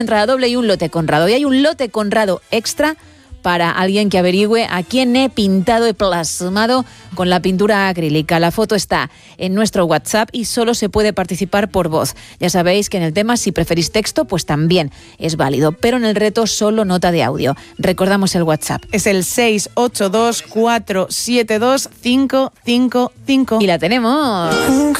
entrada doble y un lote Conrado. Y hay un lote Conrado extra para alguien que averigüe a quién he pintado, he plasmado con la pintura acrílica. La foto está en nuestro WhatsApp y solo se puede participar por voz. Ya sabéis que en el tema, si preferís texto, pues también es válido, pero en el reto solo nota de audio. Recordamos el WhatsApp. Es el 682 472 555. Y la tenemos.